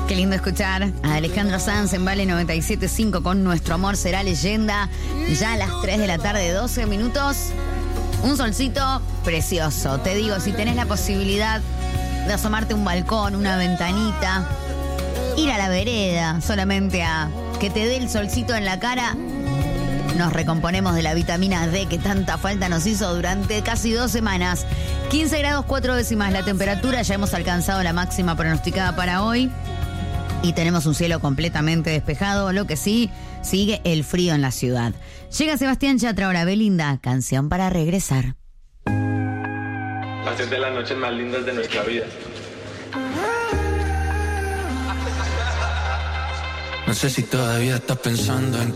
Qué lindo escuchar a Alejandro Sanz en Vale 97.5 con Nuestro Amor Será Leyenda. Ya a las 3 de la tarde, 12 minutos. Un solcito precioso. Te digo, si tenés la posibilidad de asomarte a un balcón, una ventanita, ir a la vereda solamente a que te dé el solcito en la cara, nos recomponemos de la vitamina D que tanta falta nos hizo durante casi 2 semanas. 15 grados 4 décimas la temperatura, ya hemos alcanzado la máxima pronosticada para hoy. Y tenemos un cielo completamente despejado, lo que sí, sigue el frío en la ciudad. Llega Sebastián Yatra, ahora Belinda, canción para regresar. Hacer de las noches más lindas de nuestra vida. No sé si todavía estás pensando en